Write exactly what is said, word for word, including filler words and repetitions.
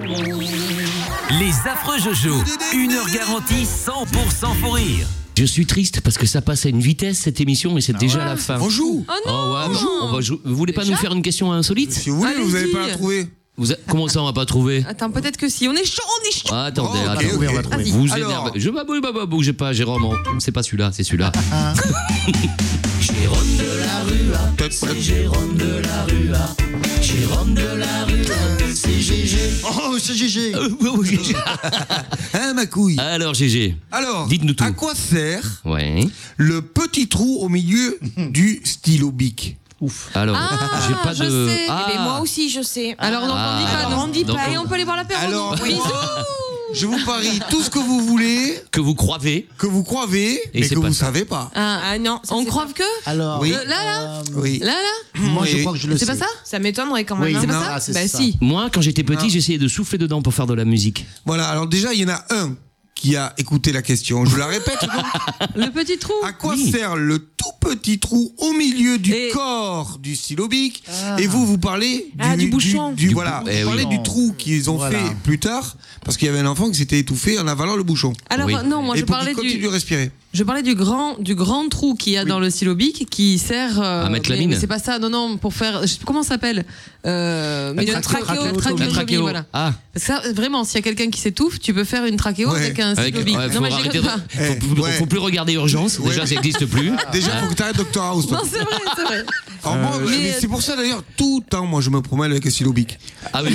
Les affreux Jojo, une heure garantie cent pour cent pour rire. Je suis triste parce que ça passe à une vitesse cette émission et c'est ah déjà ouais. la fin. On joue. Oh non. Oh ouais, on joue. On va jou- Vous voulez pas déjà nous faire une question insolite? Si vous voulez, Allez-y. vous n'avez pas à trouver. Vous a... Comment ça on va pas trouver? Attends, peut-être que si. On est chaud, on est chaud. Ah, attendez, Oh, attendez. okay, okay. On va trouver. Vous énervez. Je bah, bah, bah, bougez pas, Jérôme. C'est pas celui-là, c'est celui-là. Jérôme de la Rua, c'est Jérôme de la Rua. Jérôme de la Rua, c'est Gégé. Oh, c'est Gégé. Hein, ma couille. Alors, Gégé. Alors, dites-nous tout. À quoi sert ouais. le petit trou au milieu du stylo bic? Ouf. Alors, ah, j'ai pas je de. sais. Ah. Eh ben, moi aussi, je sais. Alors, donc, ah. on dit pas, non. On dit donc, pas. Et on peut aller voir l'apéro. Alors, non Bisous. je vous parie tout ce que vous voulez, que vous croivez, que vous croivez, et mais que vous ça. savez pas. Ah, Ah non, ça, on c'est croive pas... que Alors, oui. euh, là, là, oui. là, là. Moi, je Oui. crois que je le sais. C'est pas ça ça m'étonnerait quand même. Oui, hein. C'est non. pas ça Ah, c'est Bah ça. si. Moi, quand j'étais petit, Non. j'essayais de souffler dedans pour faire de la musique. Voilà. Alors déjà, il y en a un qui a écouté la question. Je la répète. Donc. Le petit trou. À quoi Oui. sert le tout petit trou au milieu du Et- corps du stylo bic? Et vous, vous parlez du, Ah, du bouchon. du- Du voilà, bou- eh vous parlez oui. du trou qu'ils ont Voilà. fait plus tard parce qu'il y avait un enfant qui s'était étouffé en avalant le bouchon. Alors Oui. non, moi Et je pour parlais qu'il continue du, de respirer. je parlais du grand, du grand trou qu'il y a dans le stylo bic qui sert euh, À mettre la mais, mine. mais c'est pas ça, non non, pour faire, je sais plus comment ça s'appelle, euh, mais La une trachéo- trachéo- trachéotomie. La trachéo. voilà. Ah. Parce que ça, vraiment, s'il y a quelqu'un qui s'étouffe, tu peux faire une trachéo Ouais. avec un Avec- stylo bic. ouais, non faut mais arrêter j'ai de- pas. Eh, faut, faut- ouais. faut plus regarder Urgence. Ouais. Déjà, ça n'existe plus. Déjà, faut que tu arrêtes Doctor House. toi. Non c'est vrai, c'est vrai. Alors, moi, Mais- mais c'est pour ça d'ailleurs, tout le temps, moi je me promène avec un stylo bic. Ah oui.